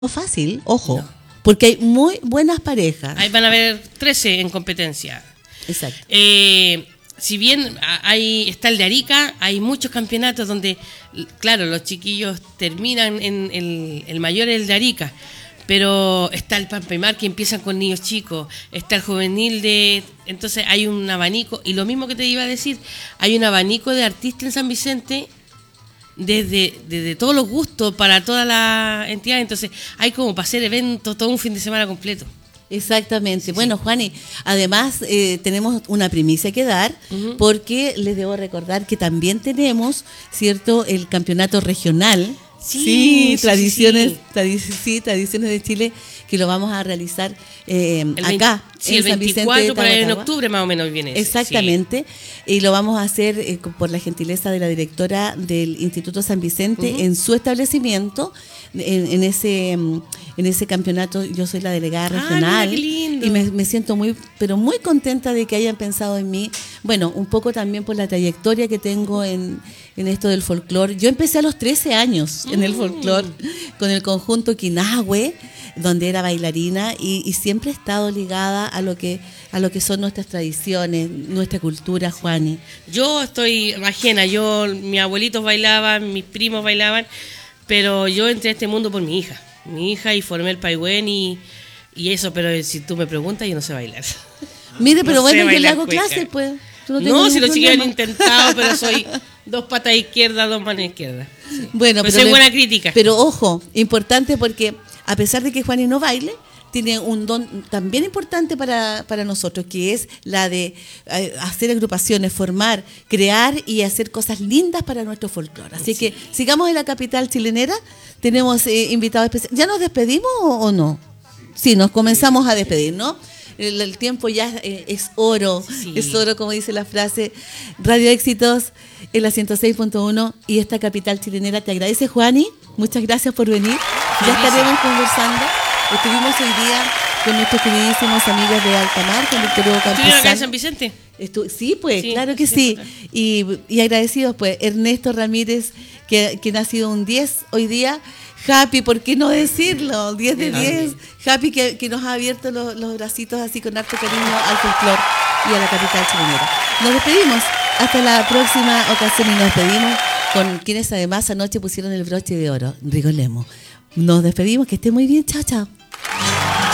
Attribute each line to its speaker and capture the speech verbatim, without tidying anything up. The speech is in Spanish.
Speaker 1: fácil, ojo,
Speaker 2: No.
Speaker 1: porque hay muy buenas parejas.
Speaker 2: Ahí van a haber trece en competencia.
Speaker 1: Exacto.
Speaker 2: Eh, si bien hay está el de Arica, hay muchos campeonatos donde, claro, los chiquillos terminan en el, el mayor es el de Arica, pero está el Pampemar que empiezan con niños chicos, está el juvenil de... Entonces hay un abanico, y lo mismo que te iba a decir, hay un abanico de artistas en San Vicente desde, desde todos los gustos para toda la entidad, entonces hay como para hacer eventos todo un fin de semana completo.
Speaker 1: Exactamente.
Speaker 2: Sí.
Speaker 1: Bueno, Juani, además eh, tenemos una primicia que dar,
Speaker 2: Uh-huh.
Speaker 1: porque les debo recordar que también tenemos, ¿cierto?, el campeonato regional.
Speaker 2: Sí, sí,
Speaker 1: tradiciones,
Speaker 2: sí, sí.
Speaker 1: tradi- sí, tradiciones de Chile, que lo vamos a realizar eh,
Speaker 2: El veinte
Speaker 1: acá,
Speaker 2: sí,
Speaker 1: en
Speaker 2: el
Speaker 1: San Vicente de
Speaker 2: veinticuatro, por ahí en
Speaker 1: Tahuatahua.
Speaker 2: octubre más o menos viene. ese,
Speaker 1: Exactamente, y lo vamos a hacer eh, por la gentileza de la directora del Instituto San Vicente,
Speaker 2: Ujú.
Speaker 1: en su establecimiento, en, en ese mm, en ese campeonato. Yo soy la delegada
Speaker 2: Ah,
Speaker 1: regional,
Speaker 2: mira qué lindo.
Speaker 1: y me, me siento muy, pero muy contenta de que hayan pensado en mí. Bueno, un poco también por la trayectoria que tengo en, en esto del folclore. Yo empecé a los trece años en el
Speaker 2: Mm.
Speaker 1: folclore con el conjunto Quinahue, donde era bailarina, y, y siempre he estado ligada a lo que a lo que son nuestras tradiciones, nuestra cultura, Juani.
Speaker 2: Yo estoy ajena, yo, mis abuelitos bailaban, mis primos bailaban, pero yo entré a este mundo por mi hija, mi hija, y formé el Paigüen y, y eso, pero si tú me preguntas, yo no sé bailar.
Speaker 1: Mire, pero
Speaker 2: No sé
Speaker 1: bueno, yo le
Speaker 2: bailar
Speaker 1: hago
Speaker 2: cueca.
Speaker 1: clases, pues. Yo
Speaker 2: No,
Speaker 1: tengo
Speaker 2: si
Speaker 1: ningún
Speaker 2: los chiquillos han
Speaker 1: problema.
Speaker 2: intentado, pero soy dos patas izquierdas, dos manos izquierdas. Sí.
Speaker 1: Bueno,
Speaker 2: Pues
Speaker 1: pero
Speaker 2: es
Speaker 1: le-
Speaker 2: buena crítica.
Speaker 1: Pero ojo, importante, porque a pesar de que Juani no baile, tiene un don también importante para, para nosotros, que es la de eh, hacer agrupaciones, formar, crear y hacer cosas lindas para nuestro folclore. Así
Speaker 2: Sí.
Speaker 1: que sigamos en la capital chilenera. Tenemos eh, invitados especiales. ¿Ya nos despedimos o, o no? Sí, nos comenzamos a despedir, ¿no? El, el tiempo ya eh, es oro,
Speaker 2: Sí.
Speaker 1: es oro, como dice la frase. Radio Éxitos en la ciento seis punto uno y esta capital chilenera te agradece, Juani. Muchas gracias por venir. Ya
Speaker 2: Feliz.
Speaker 1: estaremos conversando. Estuvimos hoy día con nuestros queridísimos amigos de Altamar, con Víctor Hugo
Speaker 2: ¿Estuvieron acá en
Speaker 1: Campuzano.
Speaker 2: San Vicente?
Speaker 1: Estu- sí, pues,
Speaker 2: Sí,
Speaker 1: claro que
Speaker 2: sí,
Speaker 1: sí. Y, y agradecidos, pues, Ernesto Ramírez, que, quien ha sido un diez hoy día. Happy, ¿por qué no decirlo? diez de diez. Happy, que, que nos ha abierto los, los bracitos así con harto cariño al folclore y a la capital chilenera. Nos despedimos. Hasta la próxima ocasión, y nos despedimos con quienes además anoche pusieron el broche de oro, Rigolemo. Nos despedimos, que esté muy bien. Chao, chao.